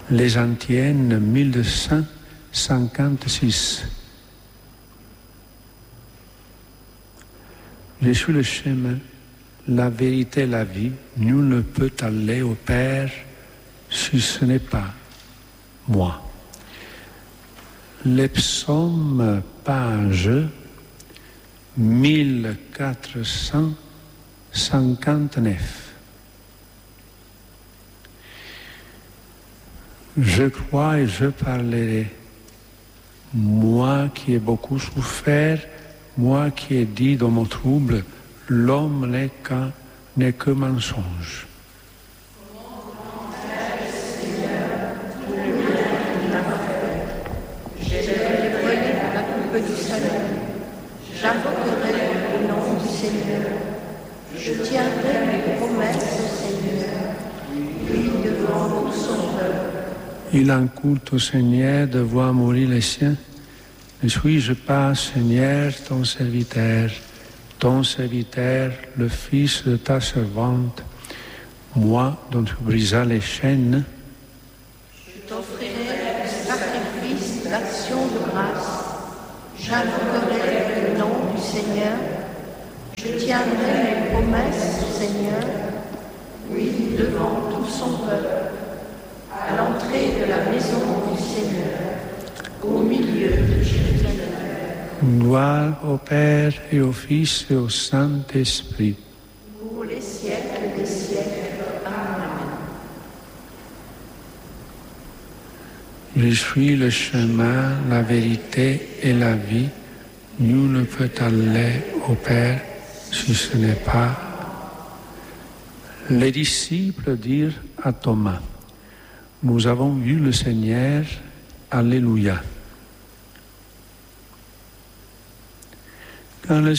Les Antiennes 1256. Je suis le chemin, la vérité, la vie. Nul ne peut aller au Père si ce n'est pas moi. Les psaumes, page 1459. Je crois et je parlerai. Moi qui ai beaucoup souffert, moi qui ai dit dans mon trouble, l'homme n'est que mensonge. J'invoquerai le nom du Seigneur. Je tiendrai mes promesses au Seigneur. Lui devant tout son peuple. Il inculte au Seigneur de voir mourir les siens. Ne suis-je pas, Seigneur, ton serviteur, le fils de ta servante, moi dont tu brisas les chaînes? Je t'offrirai le sacrifice d'action de grâce. J'invoquerai le nom du Seigneur. Je tiendrai mes promesses au Seigneur, lui devant tout son peuple, à l'entrée de la maison du Seigneur, au milieu de Jérusalem. Gloire au Père et au Fils et au Saint-Esprit. Pour les siècles des siècles. Amen. Je suis le chemin, la vérité et la vie. Nul ne peut aller au Père si ce n'est pas. Les disciples dirent à Thomas, nous avons vu le Seigneur, Alléluia. Quand le